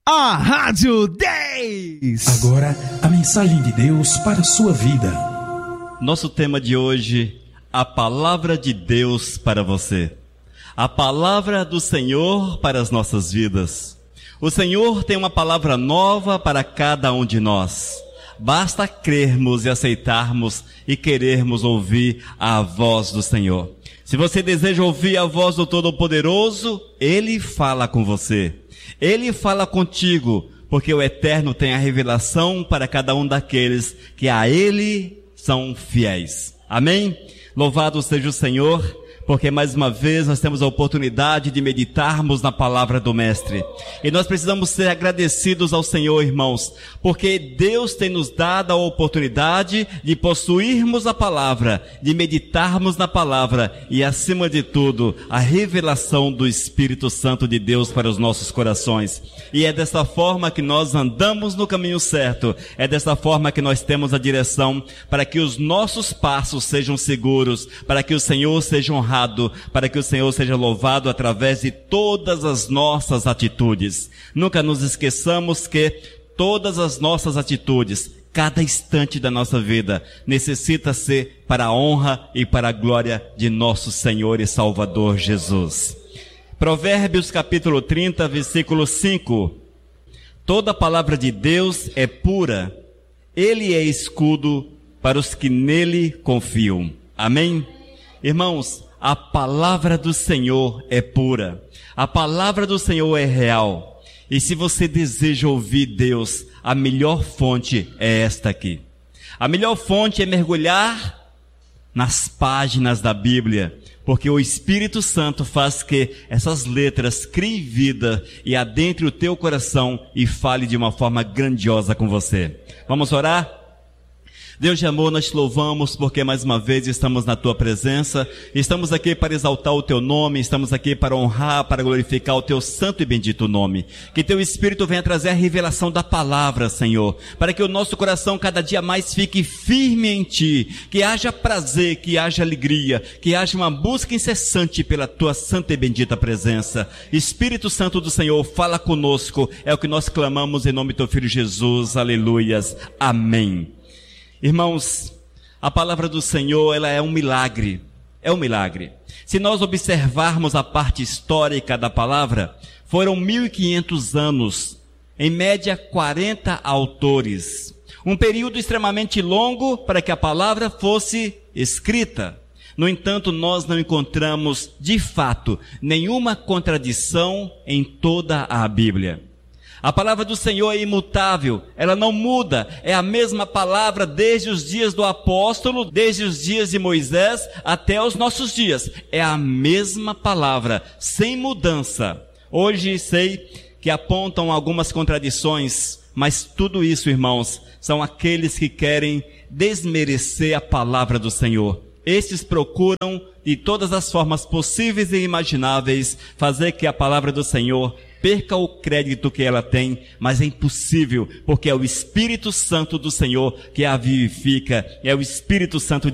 A Rádio 10. Agora, a mensagem de Deus para a sua vida. Nosso tema de hoje, a palavra de Deus para você. A palavra do Senhor para as nossas vidas. O Senhor tem uma palavra nova para cada um de nós. Basta crermos e aceitarmos e querermos ouvir a voz do Senhor. Se você deseja ouvir a voz do Todo-Poderoso, Ele fala com você. Ele fala contigo, porque o Eterno tem a revelação para cada um daqueles que a Ele são fiéis. Amém? Louvado seja o Senhor, porque mais uma vez nós temos a oportunidade de meditarmos na palavra do Mestre. E nós precisamos ser agradecidos ao Senhor, irmãos, porque Deus tem nos dado a oportunidade de possuirmos a palavra, de meditarmos na palavra e, acima de tudo, a revelação do Espírito Santo de Deus para os nossos corações. E é dessa forma que nós andamos no caminho certo, é dessa forma que nós temos a direção para que os nossos passos sejam seguros, para que o Senhor seja honrado, para que o Senhor seja louvado através de todas as nossas atitudes. Nunca nos esqueçamos que todas as nossas atitudes, cada instante da nossa vida, necessita ser para a honra e para a glória de nosso Senhor e Salvador Jesus. Provérbios capítulo 30, versículo 5. Toda palavra de Deus é pura, Ele é escudo para os que nele confiam. Amém? Irmãos, a palavra do Senhor é pura. A palavra do Senhor é real. E se você deseja ouvir Deus, a melhor fonte é esta aqui. A melhor fonte é mergulhar nas páginas da Bíblia, porque o Espírito Santo faz que essas letras criem vida e adentre o teu coração e fale de uma forma grandiosa com você. Vamos orar? Deus de amor, nós te louvamos porque mais uma vez estamos na tua presença, estamos aqui para exaltar o teu nome, estamos aqui para honrar, para glorificar o teu santo e bendito nome. Que teu Espírito venha trazer a revelação da palavra, Senhor, para que o nosso coração cada dia mais fique firme em ti, que haja prazer, que haja alegria, que haja uma busca incessante pela tua santa e bendita presença. Espírito Santo do Senhor, fala conosco, é o que nós clamamos em nome do teu Filho Jesus, aleluias, amém. Irmãos, a palavra do Senhor, ela é um milagre. É um milagre. Se nós observarmos a parte histórica da palavra, foram 1500 anos, em média 40 autores. Um período extremamente longo para que a palavra fosse escrita. No entanto, nós não encontramos, de fato, nenhuma contradição em toda a Bíblia. A palavra do Senhor é imutável, ela não muda, é a mesma palavra desde os dias do apóstolo, desde os dias de Moisés até os nossos dias. É a mesma palavra, sem mudança. Hoje sei que apontam algumas contradições, mas tudo isso, irmãos, são aqueles que querem desmerecer a palavra do Senhor. Estes procuram, de todas as formas possíveis e imagináveis, fazer que a palavra do Senhor perca o crédito que ela tem, mas é impossível, porque é o Espírito Santo do Senhor que a vivifica, é o Espírito Santo